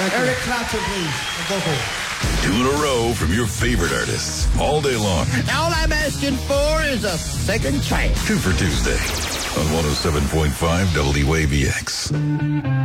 Eric Clapton, please. A vocal. 2 in a row from your favorite artists all day long. All I'm asking for is a second chance. 2 for Tuesday on 107.5 WAVX.